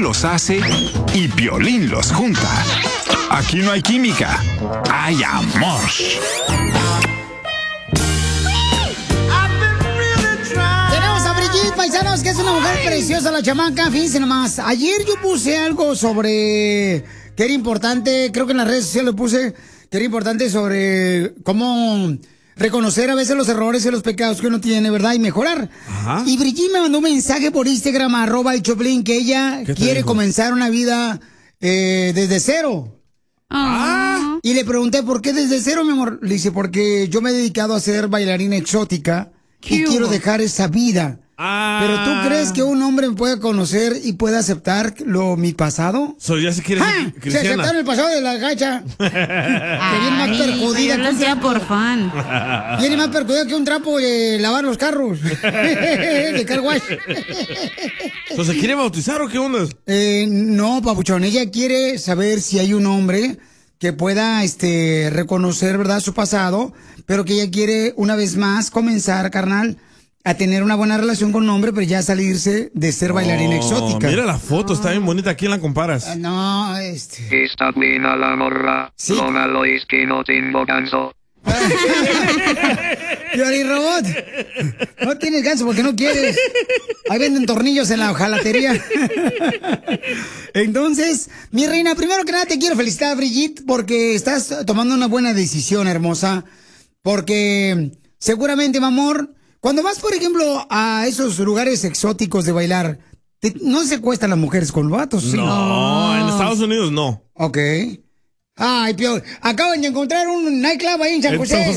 los hace y Piolín los junta. Aquí no hay química, hay amor. Tenemos a Brigitte, paisanos, que es una mujer preciosa, la chamaca. Fíjense nomás, ayer yo puse algo sobre que era importante, creo que en las redes sociales lo puse, que era importante sobre cómo reconocer a veces los errores y los pecados que uno tiene, ¿verdad? Y mejorar. Ajá. Y Brigitte me mandó un mensaje por Instagram, @el que ella quiere comenzar una vida desde cero. Y le pregunté, ¿por qué desde cero, mi amor? Le dice, porque yo me he dedicado a ser bailarina exótica y quiero dejar esa vida. ¿Pero tú crees que un hombre me puede conocer y puede aceptar mi pasado? Ya se quiere se aceptaron el pasado de la gacha. Que viene más perjudida que un trapo. Por fan. Viene más perjudida que un trapo de lavar los carros. De car wash. ¿Se quiere bautizar o qué onda? No, papuchón. Ella quiere saber si hay un hombre que pueda reconocer, ¿verdad?, su pasado, pero que ella quiere una vez más comenzar, carnal, a tener una buena relación con un hombre, pero ya salirse de ser bailarina exótica. Mira la foto, está bien bonita. ¿A quién la comparas? No, Está buena la morra. Sí. Lo malo es que no tengo ganso. Piolín Robot, no tienes ganso porque no quieres. Ahí venden tornillos en la hojalatería. Entonces, mi reina, primero que nada te quiero felicitar, Brigitte, porque estás tomando una buena decisión, hermosa. Porque seguramente, mi amor, cuando vas, por ejemplo, a esos lugares exóticos de bailar, ¿no se cuestan las mujeres con vatos? ¿Sí? No, en Estados Unidos no. Ok. Ay, Pio, acaban de encontrar un nightclub ahí en San José.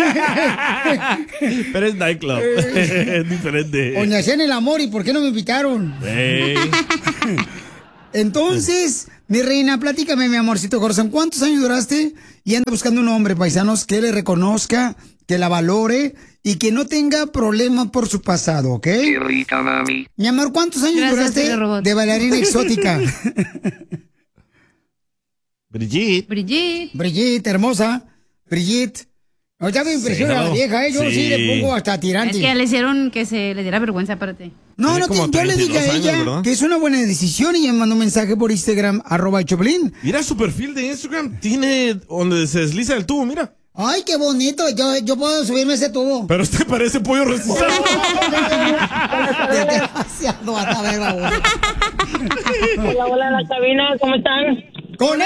Pero es nightclub, es diferente. Donde hacían el amor, ¿y por qué no me invitaron? Entonces, mi reina, platícame, mi amorcito corazón, ¿cuántos años duraste y anda buscando un hombre, paisanos, que le reconozca, que la valore y que no tenga problema por su pasado, ¿ok? Qué rica, mami. Mi amor, ¿cuántos años duraste de bailarina exótica? Brigitte, hermosa. Brigitte. No, ya me impresiona la vieja, Yo sí le pongo hasta tirante. Es que le hicieron que se le diera vergüenza, aparte. No, yo le dije a ella que es una buena decisión y ella me mandó un mensaje por Instagram, @Choplin. Mira su perfil de Instagram, tiene donde se desliza el tubo, mira. Ay, qué bonito, yo puedo subirme ese tubo. Pero usted parece pollo rostizado. Demasiado hasta ver, Hola, hola, la cabina, ¿cómo están? ¡Con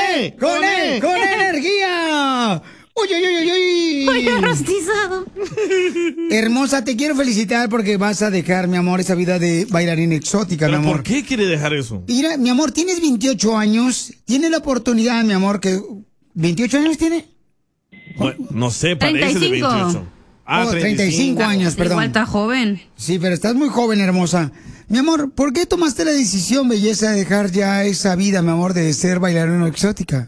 energía! ¡Uy! Pollo rostizado. Hermosa, te quiero felicitar porque vas a dejar, mi amor, esa vida de bailarina exótica, mi amor. ¿Por qué quiere dejar eso? Mira, mi amor, tienes 28 años. Tienes la oportunidad, mi amor, que... ¿28 años tiene? Bueno, no sé, parece 35. De 28. 35 años, perdón. Igual está joven. Sí, pero estás muy joven, hermosa. Mi amor, ¿por qué tomaste la decisión, belleza, de dejar ya esa vida, mi amor, de ser bailarina exótica?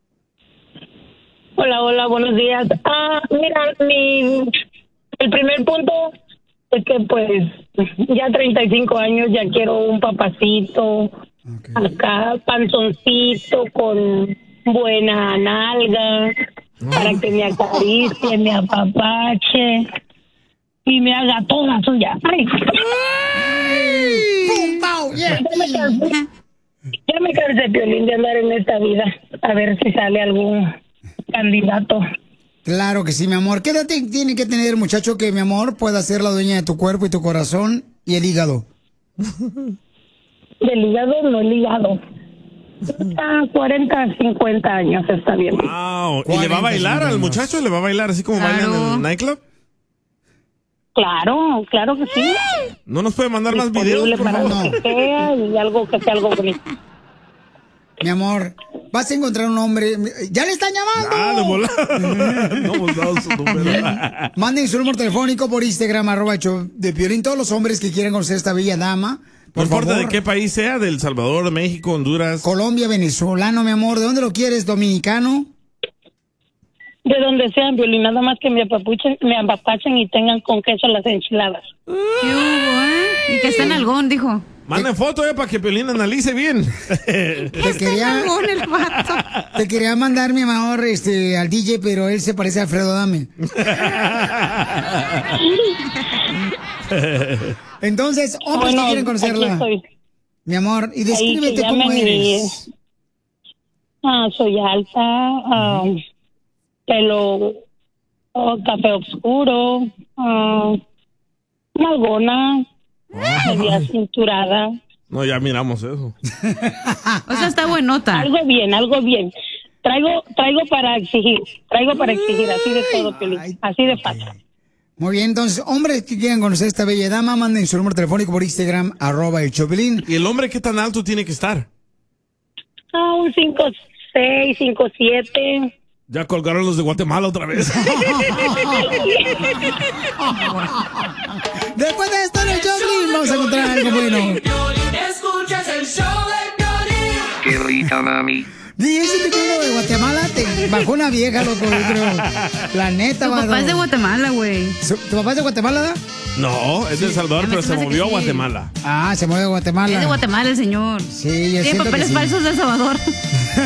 Hola, buenos días. Mira, el primer punto es que pues ya 35 años, ya quiero un papacito, acá panzoncito con buena nalga, para que me acaricie, me apapache y me haga toda suya. ¡Ay! ¡Pum, pau! Yeah. Ya me cansé, Piolín, de andar en esta vida. A ver si sale algún candidato. Claro que sí, mi amor. ¿Qué edad tiene que tener, muchacho, que, mi amor, pueda ser la dueña de tu cuerpo y tu corazón y el hígado? Del hígado, no el hígado. 40, 50 años está bien. Wow. ¿Y le va a bailar al muchacho? ¿Le va a bailar así como bailan en el nightclub? Claro que sí. ¿No nos puede mandar más videos? Para y algo que sea algo bonito. Mi amor, vas a encontrar un hombre. ¡Ya le están llamando! De volar. No hemos dado su número. Manden su número telefónico por Instagram, @Piolín. Todos los hombres que quieran conocer a esta bella dama. No importa de qué país sea, de El Salvador, México, Honduras. Colombia, venezolano, mi amor. ¿De dónde lo quieres? ¿Dominicano? De donde sean, Piolín, nada más que me apapachen y tengan con queso las enchiladas. Y que esté en algón, dijo. Manden foto, para que Piolín analice bien. Te quería mandar, mi amor, al DJ, pero él se parece a Alfredo Adame. Entonces, hombres que quieren conocerla. Mi amor, y Ahí que descríbete cómo llamen eres. Soy alta, pelo café oscuro, nalgona, media cinturada. No, ya miramos eso. O sea, está buenota. Algo bien. Traigo para exigir, así de todo, Piolín, así de fácil. Muy bien, entonces, hombres que quieran conocer a esta bella dama, manden su número telefónico por Instagram, @el Chopelín. ¿Y el hombre qué tan alto tiene que estar? Un 5'6", 5'7". Ya colgaron los de Guatemala otra vez. Después de esto en el Chopelín vamos a encontrar algo bueno. Escuchas el show de Piolín. Qué rica, mami. DJ, ese tequilo de Guatemala te bajó una vieja, loco, yo creo. La neta, Tu papá es de Guatemala, güey. ¿Tu papá es de Guatemala, da? No, es de El Salvador, pero se movió a Guatemala. Ah, se movió a Guatemala. Es de Guatemala el señor. Sí, yo Tiene siento que papeles sí. falsos de El Salvador.